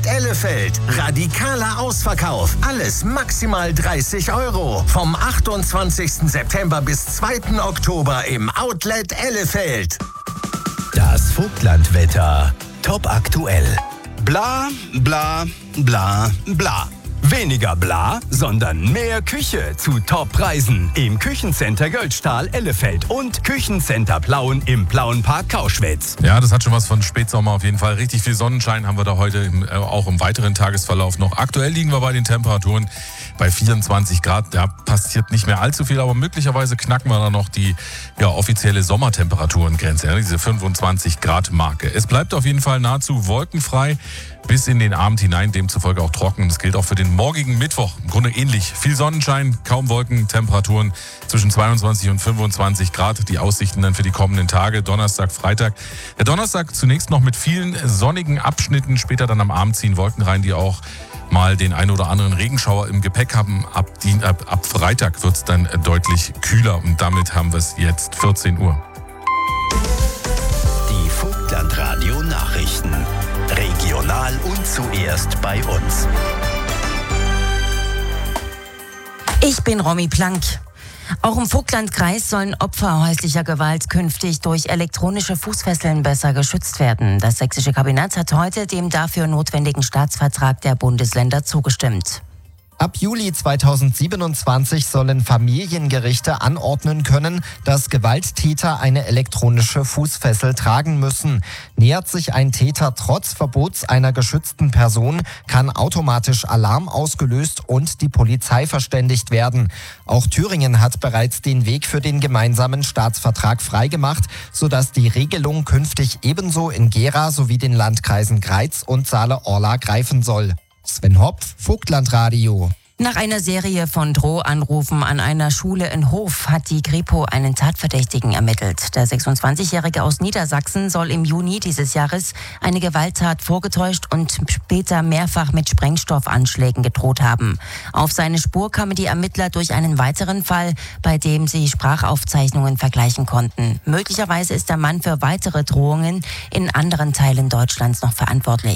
Ellefeld. Radikaler Ausverkauf. Alles maximal 30 €. Vom 28. September bis 2. Oktober im Outlet Ellefeld. Das Vogtlandwetter. Top aktuell. Bla, bla, bla, bla. Weniger bla, sondern mehr Küche zu Top-Preisen im Küchencenter Göldstahl Ellefeld und Küchencenter Plauen im Plauenpark Kauschwitz. Ja, das hat schon was von Spätsommer auf jeden Fall. Richtig viel Sonnenschein haben wir da heute auch im weiteren Tagesverlauf noch. Aktuell liegen wir bei den Temperaturen bei 24 Grad. Da passiert nicht mehr allzu viel, aber möglicherweise knacken wir da noch die offizielle Sommertemperatурengrenze, diese 25 Grad Marke. Es bleibt auf jeden Fall nahezu wolkenfrei bis in den Abend hinein, demzufolge auch trocken. Das gilt auch für den morgigen Mittwoch. Im Grunde ähnlich. Viel Sonnenschein, kaum Wolken, Temperaturen zwischen 22 und 25 Grad. Die Aussichten dann für die kommenden Tage, Donnerstag, Freitag. Der Donnerstag zunächst noch mit vielen sonnigen Abschnitten, später dann am Abend ziehen Wolken rein, die auch mal den ein oder anderen Regenschauer im Gepäck haben. Ab Freitag wird es dann deutlich kühler und damit haben wir es jetzt 14 Uhr. Die Vogtlandradio Nachrichten. Regional und zuerst bei uns. Ich bin Romy Plank. Auch im Vogtlandkreis sollen Opfer häuslicher Gewalt künftig durch elektronische Fußfesseln besser geschützt werden. Das sächsische Kabinett hat heute dem dafür notwendigen Staatsvertrag der Bundesländer zugestimmt. Ab Juli 2027 sollen Familiengerichte anordnen können, dass Gewalttäter eine elektronische Fußfessel tragen müssen. Nähert sich ein Täter trotz Verbots einer geschützten Person, kann automatisch Alarm ausgelöst und die Polizei verständigt werden. Auch Thüringen hat bereits den Weg für den gemeinsamen Staatsvertrag freigemacht, sodass die Regelung künftig ebenso in Gera sowie den Landkreisen Greiz und Saale-Orla greifen soll. Sven Hopf, Vogtlandradio. Nach einer Serie von Drohanrufen an einer Schule in Hof hat die Kripo einen Tatverdächtigen ermittelt. Der 26-Jährige aus Niedersachsen soll im Juni dieses Jahres eine Gewalttat vorgetäuscht und später mehrfach mit Sprengstoffanschlägen gedroht haben. Auf seine Spur kamen die Ermittler durch einen weiteren Fall, bei dem sie Sprachaufzeichnungen vergleichen konnten. Möglicherweise ist der Mann für weitere Drohungen in anderen Teilen Deutschlands noch verantwortlich.